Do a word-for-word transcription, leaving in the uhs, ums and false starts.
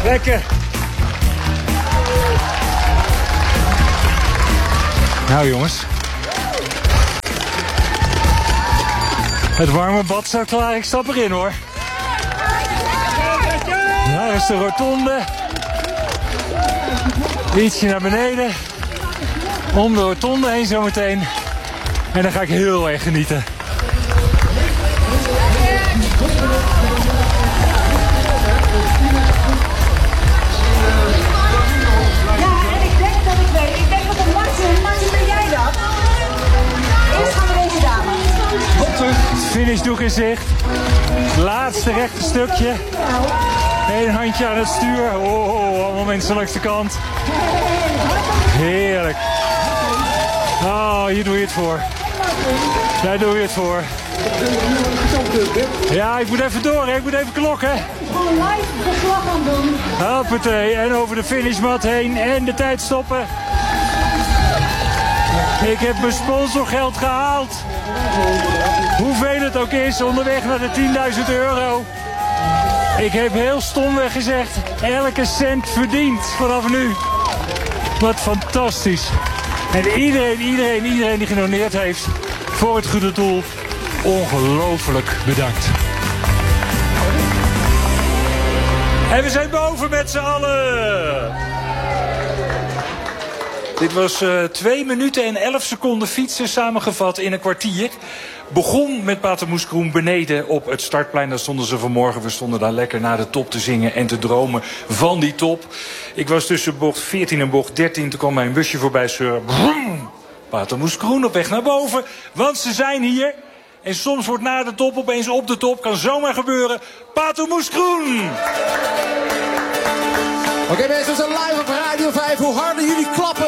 Lekker. Nou jongens. Het warme bad staat klaar. Ik stap erin hoor. Daar is de rotonde. Ietsje naar beneden. Om de rotonde heen zometeen. En dan ga ik heel erg genieten. Finishdoek in zicht. Laatste rechte stukje. Eén handje aan het stuur. Oh, allemaal mensen langs de kant. Heerlijk. Oh, hier doe je het voor. Daar doe je het voor. Ja, ik moet even door, hè. Ik moet even klokken. Gewoon live verslag aan doen. Hoppatee. En over de finishmat heen. En de tijd stoppen. Ik heb mijn sponsorgeld gehaald. Hoeveel het ook is, onderweg naar de tienduizend euro. Ik heb heel stomweg gezegd, elke cent verdient vanaf nu. Wat fantastisch. En iedereen, iedereen, iedereen die gedoneerd heeft voor het goede doel, ongelooflijk bedankt. En we zijn boven met z'n allen. Dit was uh, twee minuten en elf seconden fietsen samengevat in een kwartier. Begon met Pater Moeskroen beneden op het startplein. Daar stonden ze vanmorgen. We stonden daar lekker naar de top te zingen en te dromen van die top. Ik was tussen bocht veertien en bocht dertien. Toen kwam mijn busje voorbij zeuren. Brum! Pater Moeskroen op weg naar boven. Want ze zijn hier. En soms wordt na de top opeens op de top. Kan zomaar gebeuren. Pater Moeskroen! Oké okay, mensen, we zijn live op Radio vijf. Hoe harder jullie klappen,